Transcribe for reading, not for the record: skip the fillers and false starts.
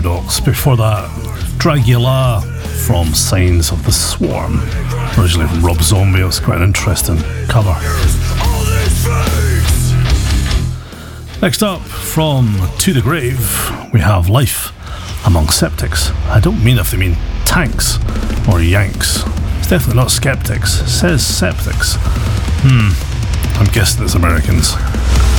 Paradox. Before that, Dragula from Signs of the Swarm. Originally from Rob Zombie. It was quite an interesting cover. Next up, from To the Grave, we have Life Among Septics. I don't mean if they mean tanks or yanks. It's definitely not skeptics. It says septics. I'm guessing it's Americans.